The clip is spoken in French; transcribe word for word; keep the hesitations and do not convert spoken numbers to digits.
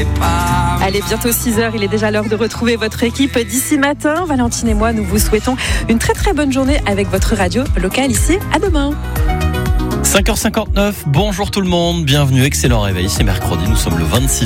les pas. Allez, bientôt six heures, il est déjà l'heure de retrouver votre équipe d'ici matin. Valentine et moi, nous vous souhaitons une très très bonne journée avec votre radio locale ici. À demain. cinq heures cinquante-neuf, bonjour tout le monde, bienvenue, excellent réveil, c'est mercredi, nous sommes le vingt-six